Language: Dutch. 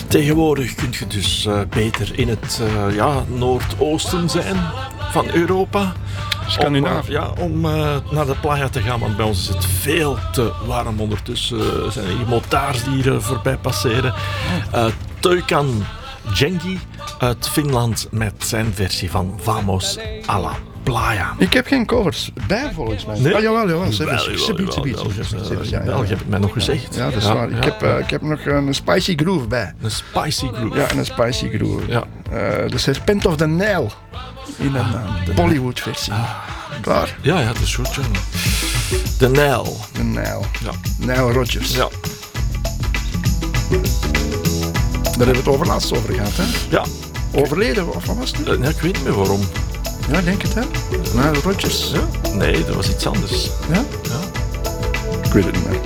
Tegenwoordig kun je dus beter in het noordoosten zijn van Europa. Scandinavië. Om naar de playa te gaan, want bij ons is het veel te warm ondertussen. Zijn er hier motards die hier voorbij passeren. Teukan Jengi uit Finland met zijn versie van Vamos a la Playa. Ik heb geen covers bij volgens mij. Nee? Jawel. Wel, Ja. heb ik mij nog gezegd. Ja, dat is waar. Ik heb nog een Spicy Groove bij. Een spicy groove. Ja, een Spicy Groove. Ja. De Serpent of the Nile. In een Bollywood versie. Klaar? Ja, het is goed, jongen. De Nile. De Nile. Ja. Nile Rodgers. Ja. Daar hebben we het laatst over gehad, hè? Ja. Overleden, of wat was het? Ik weet niet meer waarom. Ja, denk het, hè? Nile Rodgers. Ja? Nee, dat was iets anders. Ja? Ja. Ik weet het niet meer.